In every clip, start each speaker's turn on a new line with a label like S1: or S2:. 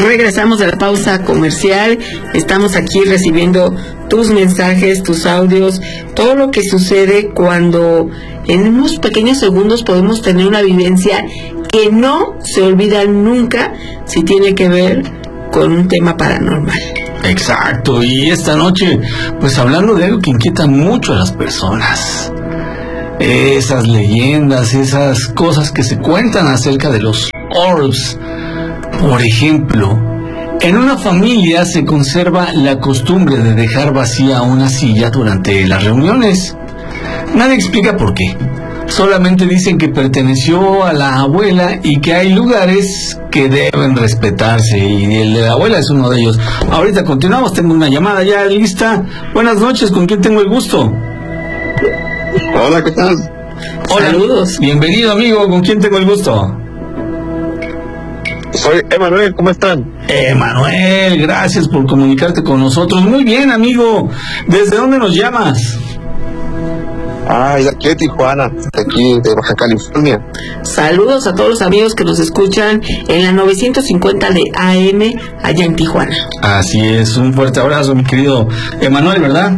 S1: Regresamos de la pausa comercial. Estamos aquí recibiendo tus mensajes, tus audios, todo lo que sucede cuando en unos pequeños segundos podemos tener una vivencia que no se olvida nunca si tiene que ver con un tema paranormal.
S2: Exacto, y esta noche, pues hablando de algo que inquieta mucho a las personas, esas leyendas, esas cosas que se cuentan acerca de los orbs. Por ejemplo, en una familia se conserva la costumbre de dejar vacía una silla durante las reuniones. Nadie explica por qué. Solamente dicen que perteneció a la abuela y que hay lugares que deben respetarse, y el de la abuela es uno de ellos. Ahorita continuamos, tengo una llamada ya lista. Buenas noches, ¿con quién tengo el gusto?
S3: Hola, ¿qué tal?
S2: Hola,
S1: saludos.
S2: Bienvenido, amigo, ¿con quién tengo el gusto?
S3: Soy Emanuel, ¿cómo están?
S2: Emanuel, gracias por comunicarte con nosotros. Muy bien, amigo. ¿Desde dónde nos llamas?
S3: De aquí de Tijuana, de aquí de Baja California.
S1: Saludos a todos los amigos que nos escuchan en la 950 de AM allá en Tijuana.
S2: Así es, un fuerte abrazo, mi querido Emanuel, ¿verdad?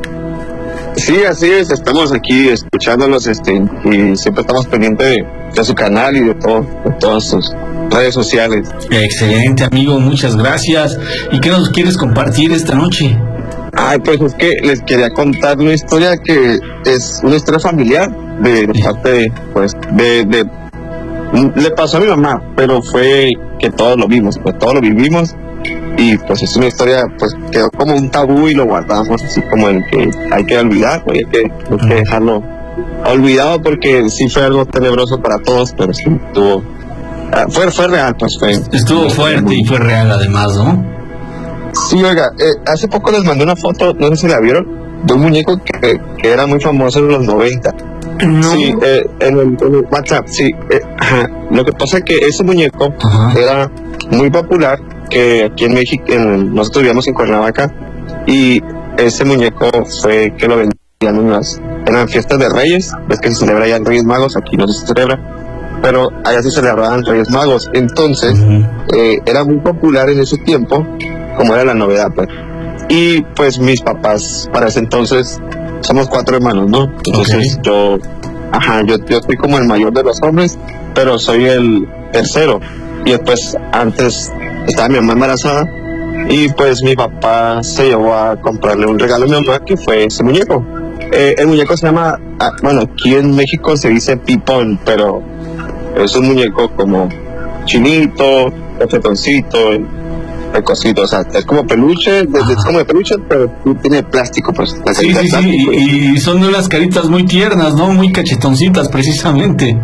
S3: Sí, así es, estamos aquí escuchándolos, y siempre estamos pendientes de su canal y de todas sus redes sociales.
S2: Excelente, amigo, muchas gracias. ¿Y qué nos quieres compartir esta noche?
S3: Pues es que les quería contar una historia que es una historia familiar de parte de le pasó a mi mamá, pero fue que todos lo vimos, pues todos lo vivimos, y pues es una historia, pues quedó como un tabú y lo guardamos así como en que hay que olvidar, hay que dejarlo olvidado, porque sí fue algo tenebroso para todos, pero sí estuvo fue real, pues
S2: estuvo fuerte y fue real además, ¿no?
S3: Sí, oiga, hace poco les mandé una foto, no sé si la vieron, de un muñeco que era muy famoso en los 90.
S1: No.
S3: Sí, en el WhatsApp, sí. Lo que pasa es que ese muñeco era muy popular, que aquí en México, nosotros vivíamos en Cuernavaca, y ese muñeco fue que lo vendían eran fiestas de Reyes, ves que se celebra allá en Reyes Magos, aquí no se celebra, pero allá se celebraban Reyes Magos. Entonces, era muy popular en ese tiempo, como era la novedad, pues. Y pues mis papás, para ese entonces, somos 4 hermanos, ¿no? Entonces yo fui como el mayor de los hombres, pero soy el tercero. Y después, antes, estaba mi mamá embarazada, y pues mi papá se llevó a comprarle un regalo a mi mamá, que fue ese muñeco. El muñeco se llama, aquí en México se dice pipón, pero es un muñeco como chinito, cachetoncito, cosito, o sea, es como peluche, es como de peluche, pero tiene plástico, pues.
S2: Sí, y son de unas caritas muy tiernas, ¿no? Muy cachetoncitas, precisamente.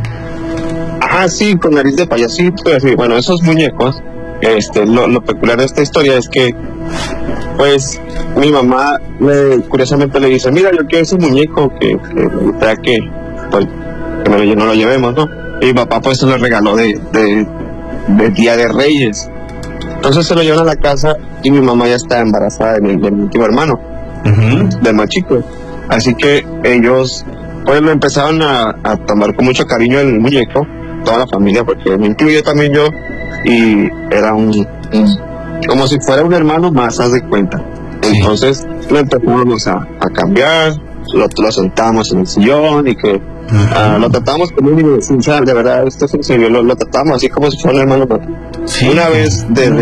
S3: Sí, con nariz de payasito, así. Bueno, esos muñecos, lo peculiar de esta historia es que, pues, mi mamá curiosamente le dice, mira, yo quiero ese muñeco que me gustaría que no lo llevemos, ¿no? Y mi papá, pues, se lo regaló de Día de Reyes. Entonces se lo llevan a la casa, y mi mamá ya está embarazada de mi último hermano, del más chico. Así que ellos, pues, lo empezaron a tomar con mucho cariño el muñeco, toda la familia, porque me incluye también yo, y era como si fuera un hermano más, haz de cuenta. Entonces lo empezamos a cambiar, lo sentamos en el sillón, y que lo tratamos como un sincero, de verdad, esto es en serio, lo tratamos así como si fuera un hermano. Una vez de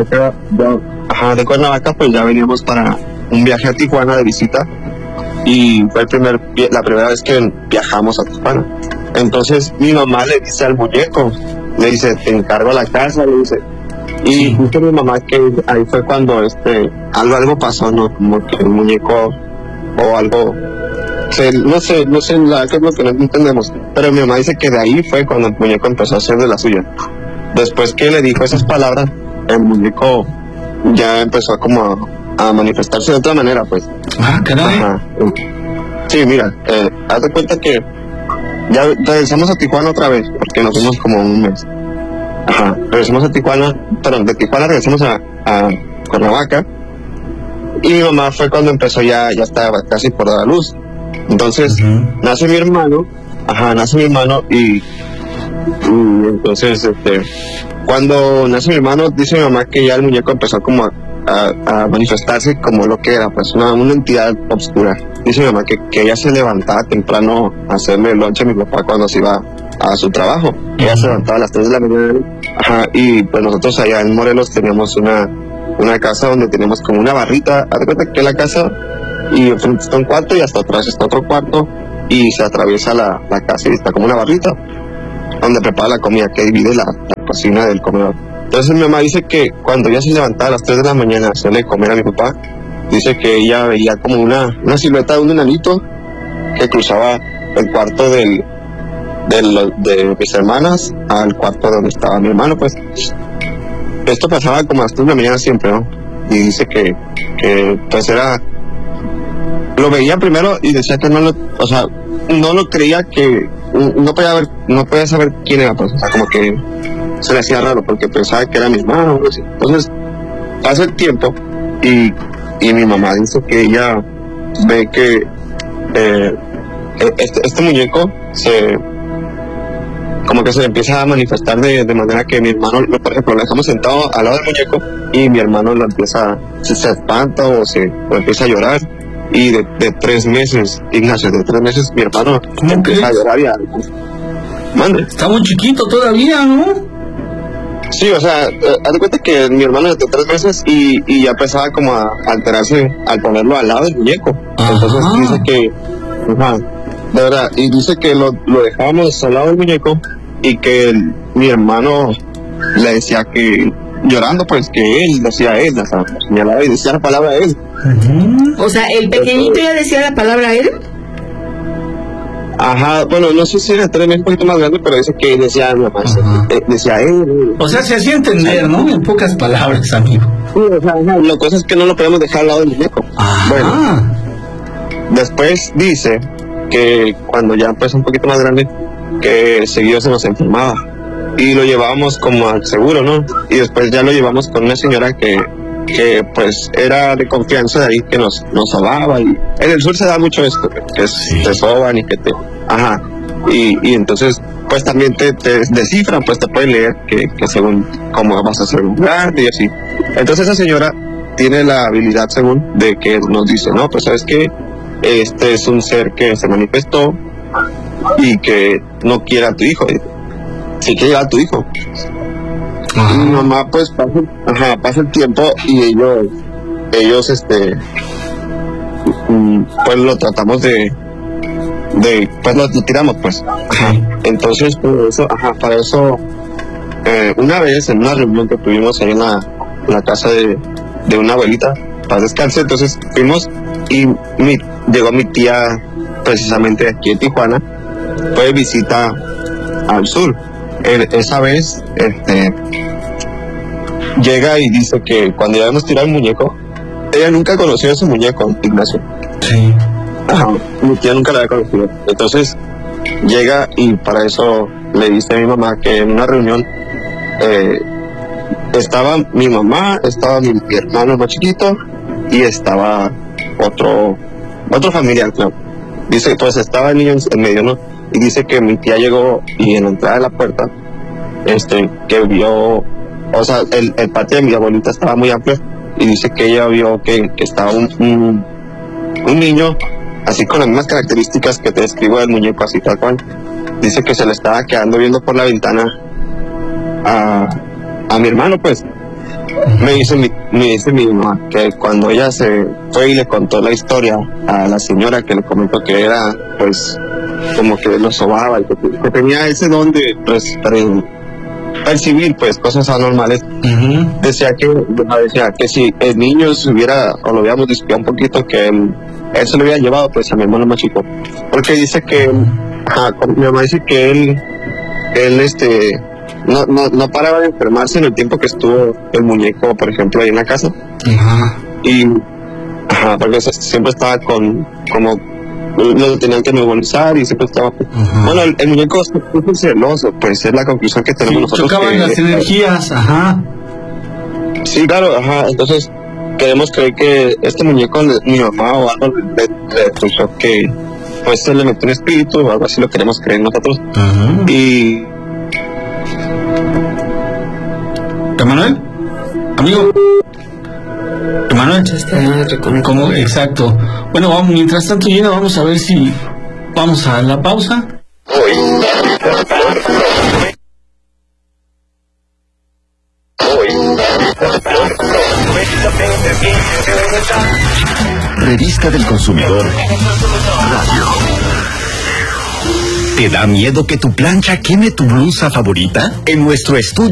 S3: Cuernavaca, pues ya veníamos para un viaje a Tijuana de visita, y fue la primera vez que viajamos a Tijuana. Entonces mi mamá le dice al muñeco, le dice, te encargo la casa, le dice. Y justo mi mamá, que ahí fue cuando algo pasó, ¿no? Como que el muñeco o algo, no sé la que es lo que no entendemos, pero mi mamá dice que de ahí fue cuando el muñeco empezó a hacer de la suya. Después que le dijo esas palabras, el muñeco ya empezó como a manifestarse de otra manera, pues.
S2: Caray.
S3: Sí, mira, haz de cuenta que ya regresamos a Tijuana otra vez, porque nos fuimos como un mes. Regresamos a Tijuana, perdón, de Tijuana regresamos a Cuernavaca, y mi mamá fue cuando empezó, ya estaba casi por dar a luz. Entonces, nace mi hermano, y entonces, Cuando nace mi hermano, dice mi mamá que ya el muñeco empezó como a manifestarse como lo que era, pues una entidad oscura. Dice mi mamá que ella se levantaba temprano a hacerle lonche a mi papá cuando se iba a su trabajo. Ella se levantaba a las 3 de la mañana. Y pues nosotros allá en Morelos teníamos una casa donde teníamos como una barrita. Haz de cuenta que la casa, y enfrente está un cuarto y hasta atrás está otro cuarto, y se atraviesa la casa y está como una barrita donde prepara la comida, que divide la cocina del comedor. Entonces mi mamá dice que cuando ella se levantaba a las 3 de la mañana a hacerle comer a mi papá, dice que ella veía como una silueta de un enanito que cruzaba el cuarto de mis hermanas al cuarto donde estaba mi hermano. Pues esto pasaba como a las 3 de la mañana siempre, ¿no? Y dice que pues era, lo veía primero y decía que no lo creía, que no podía saber quién era, pues, o sea, como que se le hacía raro porque pensaba que era mi hermano. Entonces pasa el tiempo y mi mamá dice que ella ve que este muñeco como que se le empieza a manifestar de manera que mi hermano, por ejemplo, lo dejamos sentado al lado del muñeco y mi hermano se espanta o empieza a llorar. Y de 3 meses, Ignacio, de 3 meses mi hermano empieza a llorar y mande.
S2: Está muy chiquito todavía, ¿no?
S3: Sí, o sea, haz de cuenta que mi hermano de 3 meses y ya empezaba como a alterarse al ponerlo al lado del muñeco. Entonces dice que, de verdad, y dice que lo dejábamos al lado del muñeco y que mi hermano le decía que, llorando, pues, que él decía él, o sea, señalaba y decía la palabra él.
S1: O sea, el pequeñito ya decía la palabra él.
S3: Bueno, no sé si era 3 meses, un poquito más grande, pero dice que decía mi mamá, decía él.
S2: O sea, se hacía entender, ¿no? En pocas palabras, amigo.
S3: Sí, o sea, la cosa es que no lo podemos dejar al lado del muñeco. Bueno, después dice que cuando ya empezó un poquito más grande, que seguido se nos enfermaba y lo llevábamos como al seguro, ¿no? Y después ya lo llevamos con una señora que pues era de confianza de ahí, que nos sobaba. Y en el sur se da mucho esto, que te soban y que te... Y entonces pues también te descifran, pues te pueden leer que según cómo vas a hacer un lugar y así. Entonces esa señora tiene la habilidad, según, de que nos dice, no, pues sabes que este es un ser que se manifestó y que no quiere a tu hijo. Sí quiere a tu hijo. Y mi mamá pues pasa el tiempo y ellos pues lo tratamos de pues lo tiramos, pues. Entonces para eso una vez en una reunión que tuvimos ahí en la casa de una abuelita, para descansar, entonces fuimos y llegó mi tía precisamente aquí en Tijuana, fue de visita al sur. Esa vez llega y dice que cuando ya nos tiró el muñeco, ella nunca conoció a ese muñeco, Ignacio.
S2: Sí.
S3: Mi tía nunca la había conocido. Entonces llega y para eso le dice a mi mamá que en una reunión estaba mi mamá, estaba mi hermano más chiquito y estaba otro familiar, claro. Dice, pues estaba el niño en medio, ¿no? Y dice que mi tía llegó y en la entrada de la puerta, que vio, o sea, el patio de mi abuelita estaba muy amplio y dice que ella vio que estaba un niño así con las mismas características que te describo del muñeco, así tal cual. Dice que se le estaba quedando viendo por la ventana a mi hermano, pues. Me dice mi mamá que cuando ella se fue y le contó la historia a la señora, que le comentó que era, pues, como que lo sobaba y que tenía ese don de, pues, percibir, pues, cosas anormales. Decía que si el niño se hubiera, o lo hubiéramos descuidado un poquito, que él se lo había llevado, pues, a mi hermano más chico. Porque dice que, mi mamá dice que él no paraba de enfermarse en el tiempo que estuvo el muñeco, por ejemplo, ahí en la casa. Y porque siempre estaba como lo tenían que memorizar y siempre estaba bueno, el muñeco es celoso, pues es la conclusión que tenemos nosotros.
S2: Chocaban las energías.
S3: Sí, claro, entonces queremos creer que este muñeco, mi mamá o algo le puso que pues se le metió un espíritu o algo así, lo queremos creer nosotros.
S2: Emanuel, amigo. Emanuel, ¿cómo? Exacto. Bueno, vamos, mientras tanto llega, vamos a ver si vamos a la pausa.
S4: Revista del Consumidor Radio. ¿Te da miedo que tu plancha queme tu blusa favorita? En nuestro estudio